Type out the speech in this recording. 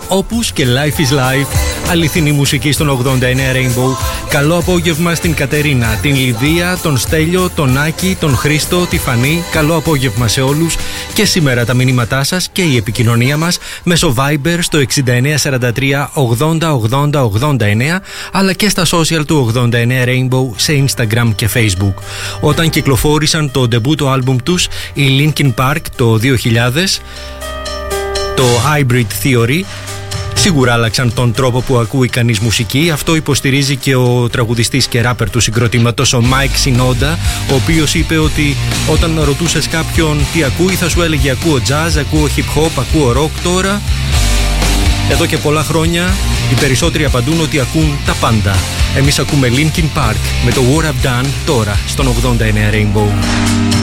Opus και Life is Life. Αληθινή μουσική στον 89 Rainbow. Καλό απόγευμα στην Κατερίνα, την Λιδία, τον Στέλιο, τον Άκη, τον Χρήστο, τη Φανή. Καλό απόγευμα σε όλους. Και σήμερα τα μηνύματά σας και η επικοινωνία μας μέσω Viber στο 6943 80 80 89, αλλά και στα social του 89 Rainbow σε Instagram και Facebook. Όταν κυκλοφόρησαν το ντεμπούτο άλμπουμ τους, η Linkin Park το 2000, το Hybrid Theory, σίγουρα άλλαξαν τον τρόπο που ακούει κανείς μουσική. Αυτό υποστηρίζει και ο τραγουδιστής και ράπερ του συγκροτήματος, ο Mike Shinoda, ο οποίος είπε ότι όταν ρωτούσες κάποιον τι ακούει, θα σου έλεγε ακούω jazz, ακούω hip hop, ακούω rock. Τώρα, εδώ και πολλά χρόνια, οι περισσότεροι απαντούν ότι ακούν τα πάντα. Εμείς ακούμε Linkin Park με το What I've Done τώρα στον 89 Rainbow.